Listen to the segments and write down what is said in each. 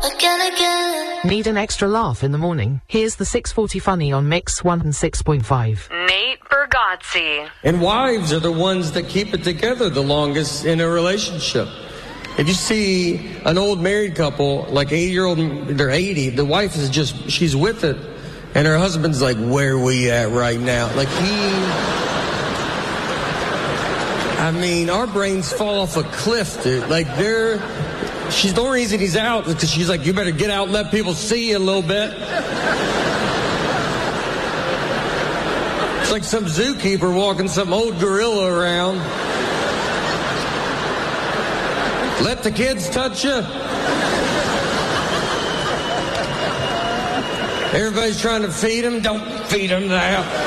again. Need an extra laugh in the morning? Here's the 6:40 Funny on Mix 106.5. Nate Bargatze. And wives are the ones that keep it together the longest in a relationship. If you see an old married couple, like 80-year-old, they're 80, the wife is just, she's with it, and her husband's like, where are we at right now? Like I mean, our brains fall off a cliff, dude. Like, she's the only reason he's out is because she's like, you better get out and let people see you a little bit. It's like some zookeeper walking some old gorilla around. Let the kids touch you. Everybody's trying to feed him. Don't feed him that.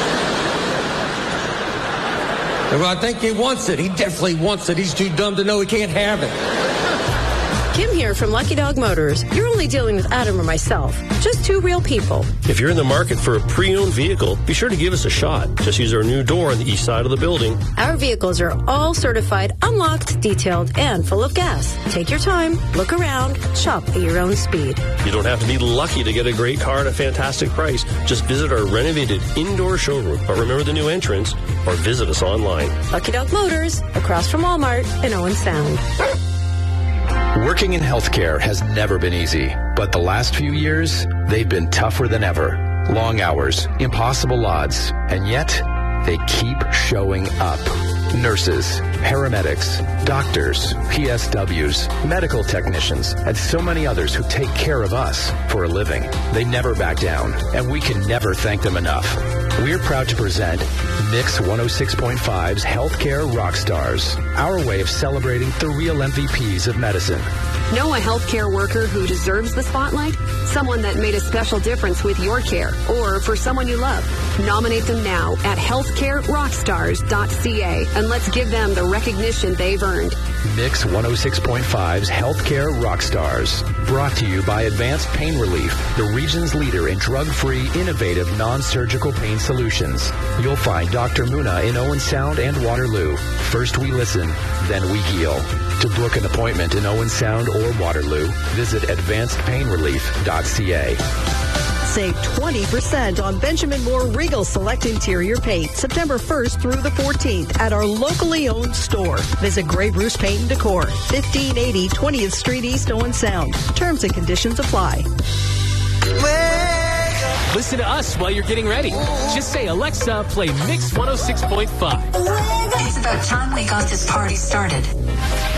Well, I think he wants it. He definitely wants it. He's too dumb to know he can't have it. Kim here from Lucky Dog Motors. You're only dealing with Adam or myself. Just two real people. If you're in the market for a pre-owned vehicle, be sure to give us a shot. Just use our new door on the east side of the building. Our vehicles are all certified, unlocked, detailed, and full of gas. Take your time, look around, shop at your own speed. You don't have to be lucky to get a great car at a fantastic price. Just visit our renovated indoor showroom. But remember the new entrance, or visit us online. Lucky Dog Motors, across from Walmart in Owen Sound. Working in healthcare has never been easy, but the last few years, they've been tougher than ever. Long hours, impossible odds, and yet they keep showing up. Nurses, paramedics, doctors, PSWs, medical technicians, and so many others who take care of us for a living. They never back down, and we can never thank them enough. We're proud to present Mix 106.5's Healthcare Rockstars, our way of celebrating the real MVPs of medicine. Know a healthcare worker who deserves the spotlight? Someone that made a special difference with your care, or for someone you love. Nominate them now at healthcarerockstars.ca, and let's give them the recognition they've earned. Mix 106.5's Healthcare Rockstars, brought to you by Advanced Pain Relief, the region's leader in drug-free, innovative, non-surgical pain solutions. You'll find Dr. Muna in Owen Sound and Waterloo. First we listen, then we heal. To book an appointment in Owen Sound or Waterloo, visit advancedpainrelief.ca. Save 20% on Benjamin Moore Regal Select Interior Paint September 1st through the 14th at our locally owned store. Visit Grey Bruce Paint and Decor, 1580 20th Street East, Owen Sound. Terms and conditions apply. Listen to us while you're getting ready. Just say, Alexa, play Mix 106.5. It's about time we got this party started.